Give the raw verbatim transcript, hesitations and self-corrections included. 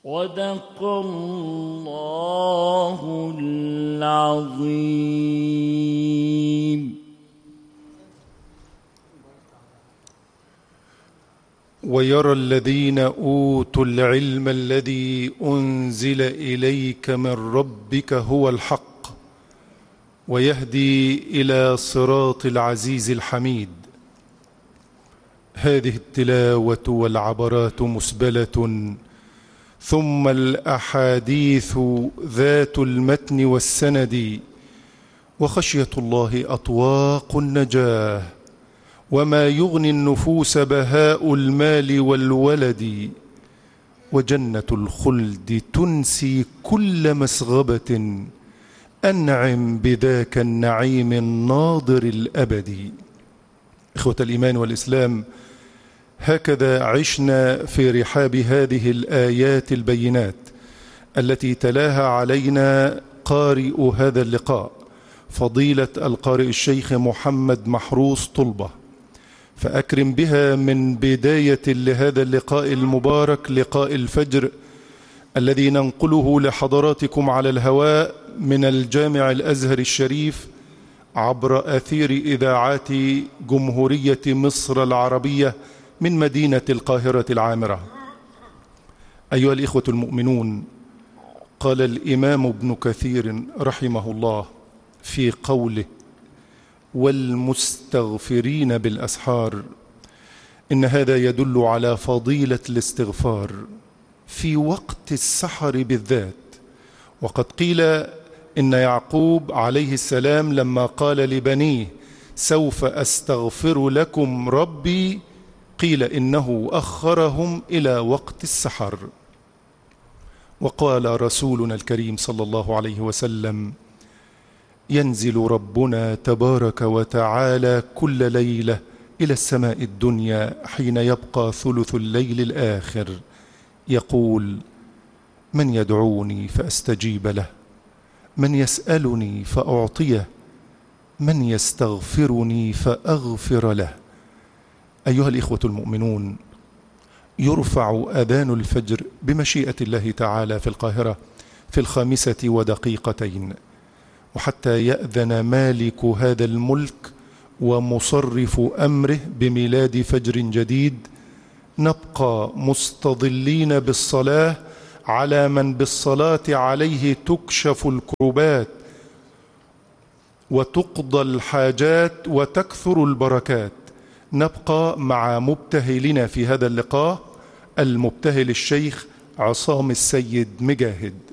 صدق الله العظيم. ويرى الذين أوتوا العلم الذي أنزل إليك من ربك هو الحق ويهدي إلى صراط العزيز الحميد. هذه التلاوة والعبرات مسبلة، ثم الأحاديث ذات المتن والسند، وخشية الله أطواق النجاه، وما يغني النفوس بهاء المال والولد، وجنة الخلد تنسي كل مسغبة، أنعم بذاك النعيم الناظر الأبدي. إخوة الإيمان والإسلام، هكذا عشنا في رحاب هذه الآيات البينات التي تلاها علينا قارئ هذا اللقاء فضيلة القارئ الشيخ محمد محروس طلبة، فأكرم بها من بداية لهذا اللقاء المبارك، لقاء الفجر الذي ننقله لحضراتكم على الهواء من الجامع الأزهر الشريف عبر أثير إذاعات جمهورية مصر العربية من مدينة القاهرة العامرة. أيها الإخوة المؤمنون، قال الإمام ابن كثير رحمه الله في قوله: والمستغفرين بالأسحار، إن هذا يدل على فضيلة الاستغفار في وقت السحر بالذات. وقد قيل إن يعقوب عليه السلام لما قال لبنيه سوف أستغفر لكم ربي، قيل إنه أخرهم إلى وقت السحر. وقال رسولنا الكريم صلى الله عليه وسلم: ينزل ربنا تبارك وتعالى كل ليلة إلى السماء الدنيا حين يبقى ثلث الليل الآخر، يقول: من يدعوني فأستجيب له، من يسألني فأعطيه، من يستغفرني فأغفر له. أيها الإخوة المؤمنون، يرفع أذان الفجر بمشيئة الله تعالى في القاهرة في الخامسة ودقيقتين، وحتى يأذن مالك هذا الملك ومصرف أمره بميلاد فجر جديد نبقى مستظلين بالصلاة على من بالصلاة عليه تكشف الكربات وتقضى الحاجات وتكثر البركات. نبقى مع مبتهلنا في هذا اللقاء، المبتهل الشيخ عصام السيد مجاهد.